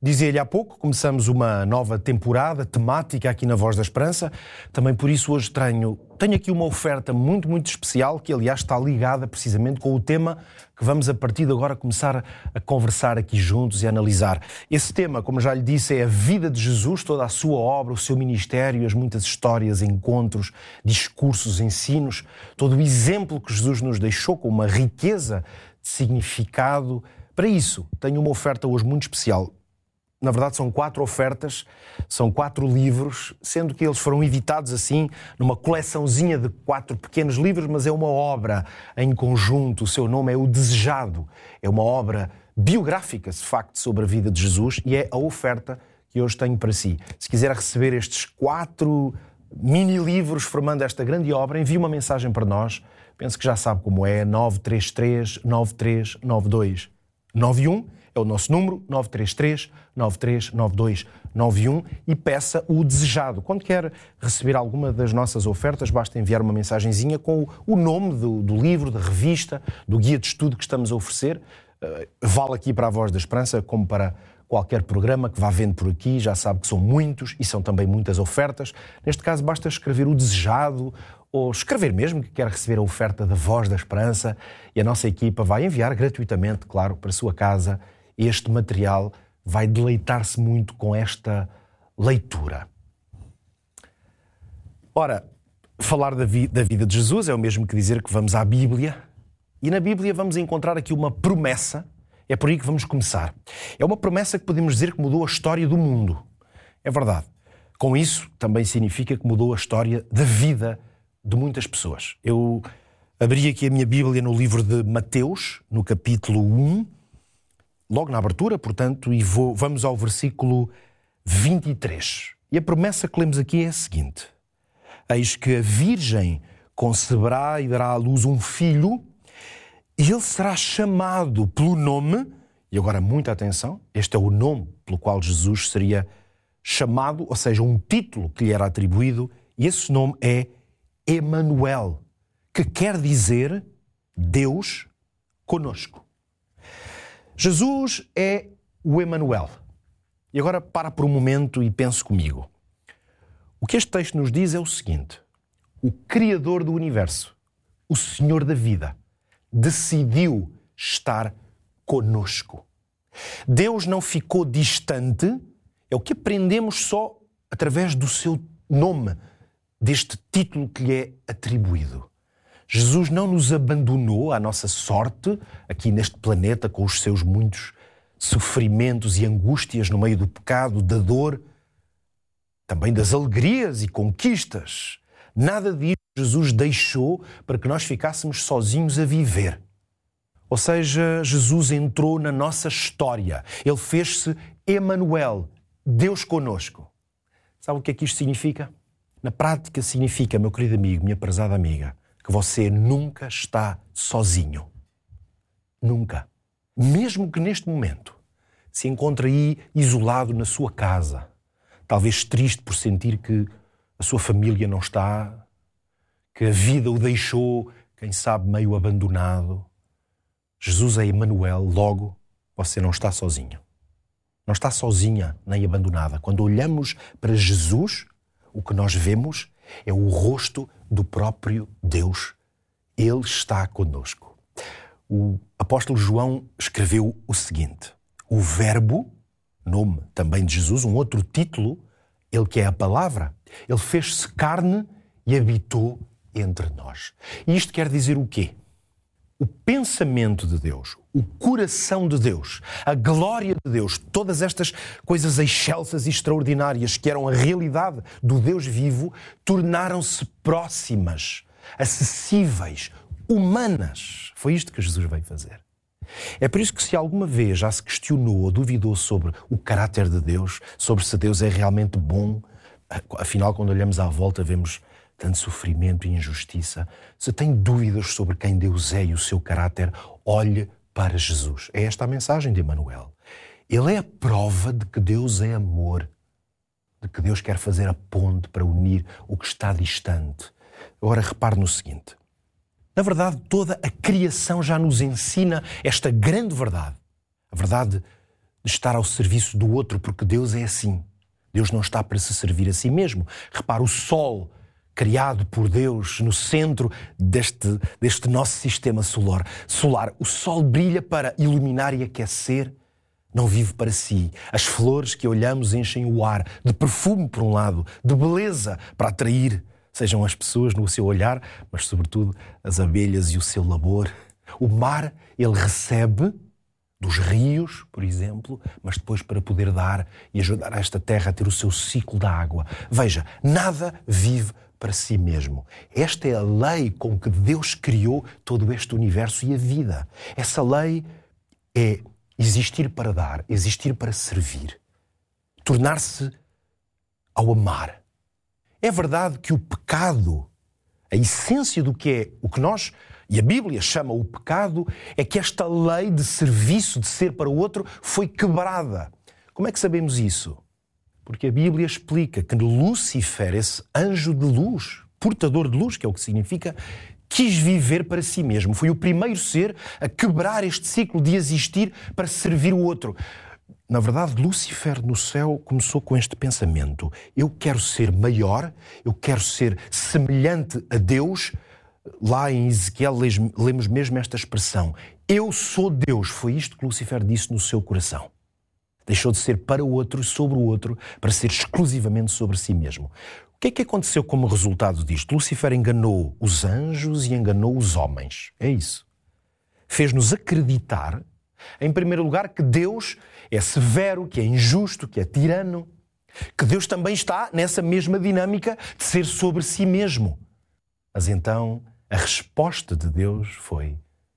Dizia-lhe há pouco, começamos uma nova temporada temática aqui na Voz da Esperança. Também por isso hoje tenho aqui uma oferta muito, muito especial, que aliás está ligada precisamente com o tema que vamos a partir de agora começar a conversar aqui juntos e a analisar. Esse tema, como já lhe disse, é a vida de Jesus, toda a sua obra, o seu ministério, as muitas histórias, encontros, discursos, ensinos, todo o exemplo que Jesus nos deixou com uma riqueza de significado. Para isso, tenho uma oferta hoje muito especial. Na verdade, são 4 ofertas, são 4 livros, sendo que eles foram editados assim, numa coleçãozinha de 4 pequenos livros, mas é uma obra em conjunto. O seu nome é O Desejado. É uma obra biográfica, de facto, sobre a vida de Jesus e é a oferta que hoje tenho para si. Se quiser receber estes 4 mini-livros formando esta grande obra, envie uma mensagem para nós. Penso que já sabe como é, 933 9392 91. É o nosso número, 933-939291, e peça o desejado. Quando quer receber alguma das nossas ofertas, basta enviar uma mensagenzinha com o nome do livro, da revista, do guia de estudo que estamos a oferecer. Vale aqui para a Voz da Esperança, como para qualquer programa que vá vendo por aqui. Já sabe que são muitos e são também muitas ofertas. Neste caso, basta escrever o desejado, ou escrever mesmo que quer receber a oferta da Voz da Esperança, e a nossa equipa vai enviar gratuitamente, claro, para a sua casa. Este material vai deleitar-se muito com esta leitura. Ora, falar da vida de Jesus é o mesmo que dizer que vamos à Bíblia, e na Bíblia vamos encontrar aqui uma promessa, é por aí que vamos começar. É uma promessa que podemos dizer que mudou a história do mundo. É verdade. Com isso, também significa que mudou a história da vida de muitas pessoas. Eu abri aqui a minha Bíblia no livro de Mateus, no capítulo 1, logo na abertura, portanto, e vamos ao versículo 23. E a promessa que lemos aqui é a seguinte: eis que a Virgem conceberá e dará à luz um filho, e ele será chamado pelo nome, e agora muita atenção, este é o nome pelo qual Jesus seria chamado, ou seja, um título que lhe era atribuído, e esse nome é Emanuel, que quer dizer Deus conosco. Jesus é o Emanuel. E agora para por um momento e pense comigo. O que este texto nos diz é o seguinte: o Criador do universo, o Senhor da vida, decidiu estar conosco. Deus não ficou distante, é o que aprendemos só através do seu nome, deste título que lhe é atribuído. Jesus não nos abandonou à nossa sorte aqui neste planeta com os seus muitos sofrimentos e angústias no meio do pecado, da dor, também das alegrias e conquistas. Nada disso Jesus deixou para que nós ficássemos sozinhos a viver. Ou seja, Jesus entrou na nossa história. Ele fez-se Emanuel, Deus conosco. Sabe o que é que isto significa? Na prática significa, meu querido amigo, minha prezada amiga, que você nunca está sozinho. Nunca. Mesmo que neste momento se encontre aí isolado na sua casa, talvez triste por sentir que a sua família não está, que a vida o deixou, quem sabe, meio abandonado. Jesus é Emanuel, logo você não está sozinho. Não está sozinha nem abandonada. Quando olhamos para Jesus, o que nós vemos é o rosto do próprio Deus. Ele está conosco. O apóstolo João escreveu o seguinte: o Verbo, nome também de Jesus, um outro título, ele que é a palavra, ele fez-se carne e habitou entre nós. E isto quer dizer o quê? O pensamento de Deus, o coração de Deus, a glória de Deus, todas estas coisas excelsas e extraordinárias que eram a realidade do Deus vivo, tornaram-se próximas, acessíveis, humanas. Foi isto que Jesus veio fazer. É por isso que, se alguma vez já se questionou ou duvidou sobre o caráter de Deus, sobre se Deus é realmente bom, afinal, quando olhamos à volta, vemos tanto sofrimento e injustiça. Se tem dúvidas sobre quem Deus é e o seu caráter, olhe para Jesus. É esta a mensagem de Emanuel. Ele é a prova de que Deus é amor, de que Deus quer fazer a ponte para unir o que está distante. Agora repare no seguinte: na verdade, toda a criação já nos ensina esta grande verdade. A verdade de estar ao serviço do outro, porque Deus é assim. Deus não está para se servir a si mesmo. Repara, o sol criado por Deus no centro deste nosso sistema solar. O sol brilha para iluminar e aquecer, não vive para si. As flores que olhamos enchem o ar de perfume, por um lado, de beleza para atrair, sejam as pessoas no seu olhar, mas sobretudo as abelhas e o seu labor. O mar, ele recebe dos rios, por exemplo, mas depois para poder dar e ajudar esta terra a ter o seu ciclo da água. Veja, nada vive para si mesmo. Esta é a lei com que Deus criou todo este universo e a vida. Essa lei é existir para dar, existir para servir, tornar-se ao amar. É verdade que o pecado, a essência do que é o que nós, e a Bíblia chama o pecado, é que esta lei de serviço, de ser para o outro, foi quebrada. Como é que sabemos isso? Porque a Bíblia explica que Lúcifer, esse anjo de luz, portador de luz, que é o que significa, quis viver para si mesmo. Foi o primeiro ser a quebrar este ciclo de existir para servir o outro. Na verdade, Lúcifer no céu começou com este pensamento. Eu quero ser maior, eu quero ser semelhante a Deus. Lá em Ezequiel lemos mesmo esta expressão. Eu sou Deus. Foi isto que Lúcifer disse no seu coração. Deixou de ser para o outro, sobre o outro, para ser exclusivamente sobre si mesmo. O que é que aconteceu como resultado disto? Lúcifer enganou os anjos e enganou os homens. É isso. Fez-nos acreditar, em primeiro lugar, que Deus é severo, que é injusto, que é tirano. Que Deus também está nessa mesma dinâmica de ser sobre si mesmo. Mas então, a resposta de Deus foi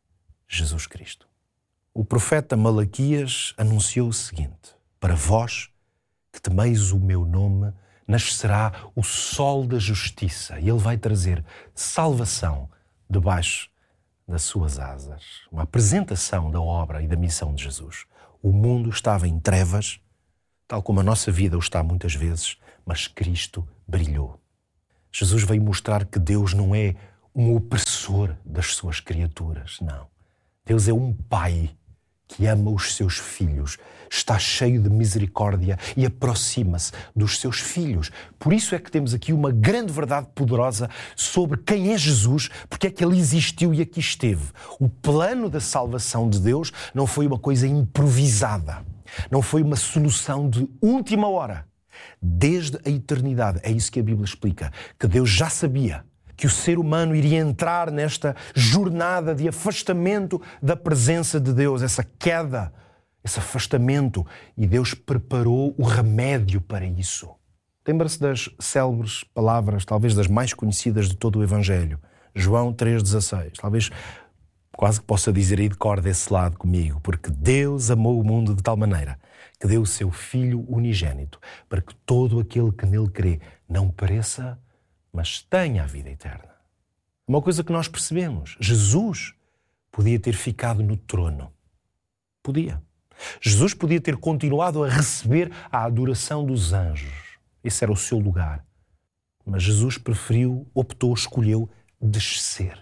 Jesus Cristo. O profeta Malaquias anunciou o seguinte: para vós que temeis o meu nome, nascerá o sol da justiça e ele vai trazer salvação debaixo das suas asas. Uma apresentação da obra e da missão de Jesus. O mundo estava em trevas, tal como a nossa vida o está muitas vezes, mas Cristo brilhou. Jesus veio mostrar que Deus não é um opressor das suas criaturas, não. Deus é um pai que ama os seus filhos, está cheio de misericórdia e aproxima-se dos seus filhos. Por isso é que temos aqui uma grande verdade poderosa sobre quem é Jesus, porque é que ele existiu e aqui esteve. O plano da salvação de Deus não foi uma coisa improvisada, não foi uma solução de última hora. Desde a eternidade, é isso que a Bíblia explica, que Deus já sabia que o ser humano iria entrar nesta jornada de afastamento da presença de Deus, essa queda, esse afastamento, e Deus preparou o remédio para isso. Lembra-se das célebres palavras, talvez das mais conhecidas de todo o Evangelho, João 3,16, talvez quase que possa dizer aí de cor desse lado comigo, porque Deus amou o mundo de tal maneira que deu o seu Filho unigênito, para que todo aquele que nele crê não pereça, mas tenha a vida eterna. Uma coisa que nós percebemos, Jesus podia ter ficado no trono. Podia. Jesus podia ter continuado a receber a adoração dos anjos. Esse era o seu lugar. Mas Jesus preferiu, optou, escolheu descer,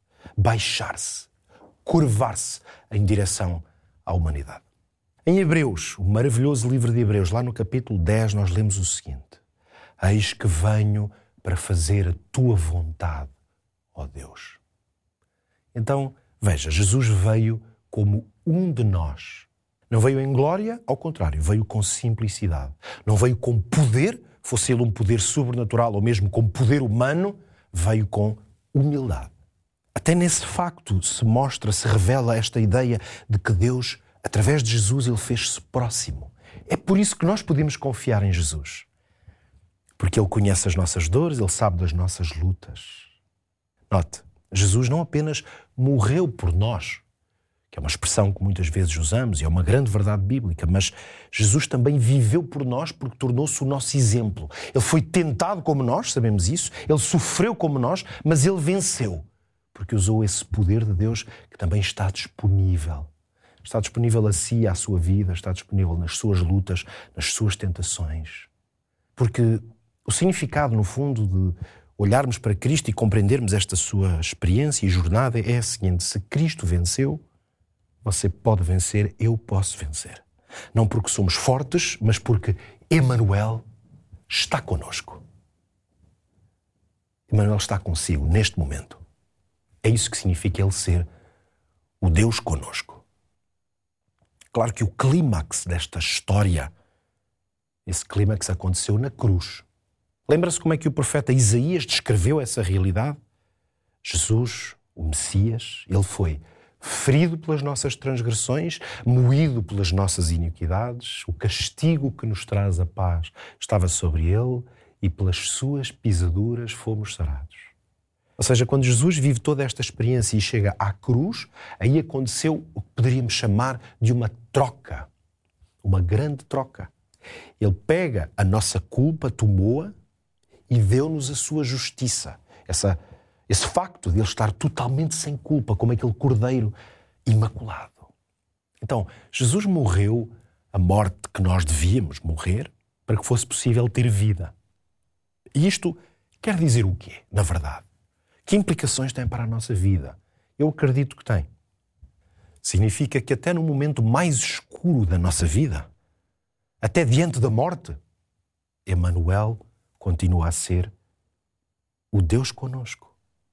baixar-se, curvar-se em direção à humanidade. Em Hebreus, o maravilhoso livro de Hebreus, lá no capítulo 10, nós lemos o seguinte: eis que venho para fazer a tua vontade, ó Deus. Então, veja, Jesus veio como um de nós. Não veio em glória, ao contrário, veio com simplicidade. Não veio com poder, fosse ele um poder sobrenatural ou mesmo com poder humano, veio com humildade. Até nesse facto se mostra, se revela esta ideia de que Deus, através de Jesus, ele fez-se próximo. É por isso que nós podemos confiar em Jesus. Porque ele conhece as nossas dores, ele sabe das nossas lutas. Note, Jesus não apenas morreu por nós, que é uma expressão que muitas vezes usamos e é uma grande verdade bíblica, mas Jesus também viveu por nós porque tornou-se o nosso exemplo. Ele foi tentado como nós, sabemos isso, ele sofreu como nós, mas ele venceu, porque usou esse poder de Deus que também está disponível. Está disponível a si, à sua vida, está disponível nas suas lutas, nas suas tentações. Porque o significado, no fundo, de olharmos para Cristo e compreendermos esta sua experiência e jornada é a seguinte: se Cristo venceu, você pode vencer, eu posso vencer. Não porque somos fortes, mas porque Emanuel está conosco. Emanuel está consigo neste momento. É isso que significa ele ser o Deus conosco. Claro que o clímax desta história, esse clímax aconteceu na cruz. Lembra-se como é que o profeta Isaías descreveu essa realidade? Jesus, o Messias, ele foi ferido pelas nossas transgressões, moído pelas nossas iniquidades, o castigo que nos traz a paz estava sobre ele e pelas suas pisaduras fomos sarados. Ou seja, quando Jesus vive toda esta experiência e chega à cruz, aí aconteceu o que poderíamos chamar de uma troca, uma grande troca. Ele pega a nossa culpa, tomou-a e deu-nos a sua justiça. Esse facto de ele estar totalmente sem culpa, como aquele cordeiro imaculado. Então, Jesus morreu a morte que nós devíamos morrer para que fosse possível ter vida. E isto quer dizer o quê, na verdade? Que implicações tem para a nossa vida? Eu acredito que tem. Significa que até no momento mais escuro da nossa vida, até diante da morte, Emanuel continua a ser o Deus conosco.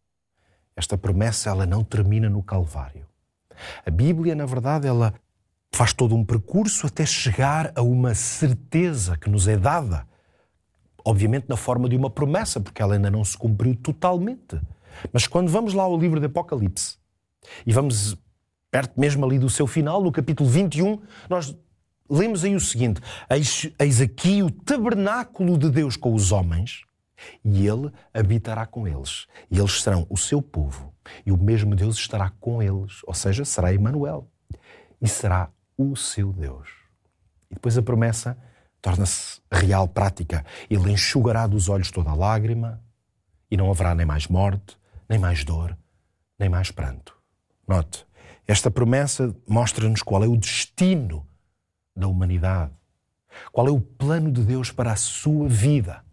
Esta promessa, ela não termina no Calvário. A Bíblia, na verdade, ela faz todo um percurso até chegar a uma certeza que nos é dada. Obviamente na forma de uma promessa, porque ela ainda não se cumpriu totalmente. Mas quando vamos lá ao livro de Apocalipse, e vamos perto mesmo ali do seu final, no capítulo 21, nós lemos aí o seguinte: eis aqui o tabernáculo de Deus com os homens, e Ele habitará com eles. E eles serão o seu povo. E o mesmo Deus estará com eles. Ou seja, será Emanuel. E será o seu Deus. E depois a promessa torna-se real, prática. Ele enxugará dos olhos toda a lágrima. E não haverá nem mais morte, nem mais dor, nem mais pranto. Note, esta promessa mostra-nos qual é o destino da humanidade. Qual é o plano de Deus para a sua vida.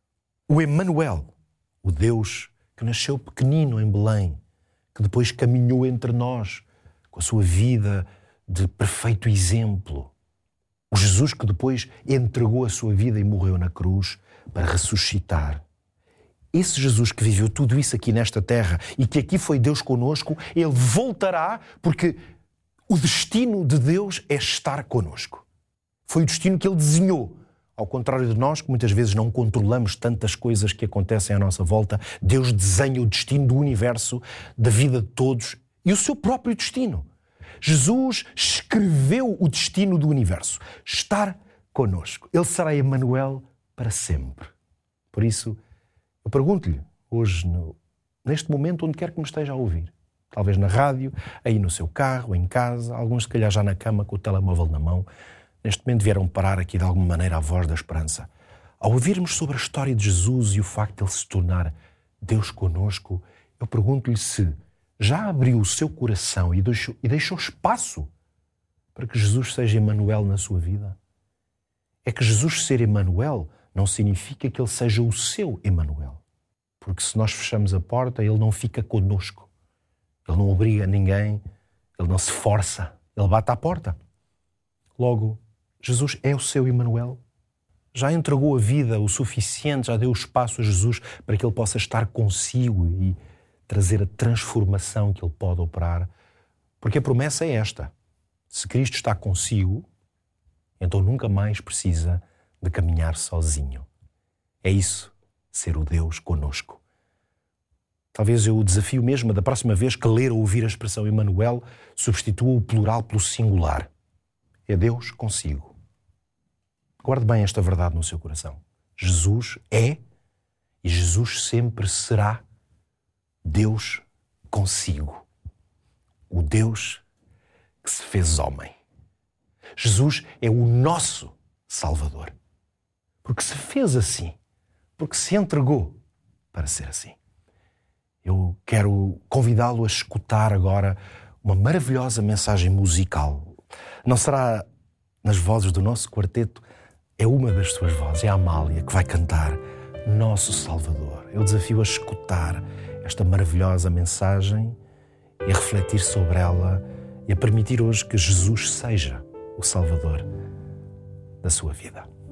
O Emanuel, o Deus que nasceu pequenino em Belém, que depois caminhou entre nós com a sua vida de perfeito exemplo. O Jesus que depois entregou a sua vida e morreu na cruz para ressuscitar. Esse Jesus que viveu tudo isso aqui nesta terra e que aqui foi Deus conosco, ele voltará porque o destino de Deus é estar conosco. Foi o destino que ele desenhou. Ao contrário de nós, que muitas vezes não controlamos tantas coisas que acontecem à nossa volta, Deus desenha o destino do universo, da vida de todos e o seu próprio destino. Jesus escreveu o destino do universo. Estar conosco. Ele será Emanuel para sempre. Por isso, eu pergunto-lhe hoje, neste momento, onde quer que me esteja a ouvir, talvez na rádio, aí no seu carro, em casa, alguns se calhar já na cama com o telemóvel na mão, neste momento vieram parar aqui de alguma maneira a voz da esperança. Ao ouvirmos sobre a história de Jesus e o facto de ele se tornar Deus conosco, eu pergunto-lhe se já abriu o seu coração e deixou espaço para que Jesus seja Emanuel na sua vida. É que Jesus ser Emanuel não significa que ele seja o seu Emanuel. Porque se nós fechamos a porta, ele não fica conosco. Ele não obriga ninguém, ele não se força, ele bate à porta. Logo, Jesus é o seu Emanuel. Já entregou a vida o suficiente, já deu espaço a Jesus para que ele possa estar consigo e trazer a transformação que ele pode operar. Porque a promessa é esta: se Cristo está consigo, então nunca mais precisa de caminhar sozinho. É isso, ser o Deus conosco. Talvez eu o desafio mesmo, da próxima vez que ler ou ouvir a expressão Emanuel, substitua o plural pelo singular. É Deus consigo. Guarde bem esta verdade no seu coração. Jesus é e Jesus sempre será Deus consigo. O Deus que se fez homem. Jesus é o nosso Salvador. Porque se fez assim, porque se entregou para ser assim. Eu quero convidá-lo a escutar agora uma maravilhosa mensagem musical. Não será nas vozes do nosso quarteto, é uma das suas vozes, é a Amália, que vai cantar Nosso Salvador. Eu desafio a escutar esta maravilhosa mensagem e a refletir sobre ela e a permitir hoje que Jesus seja o Salvador da sua vida.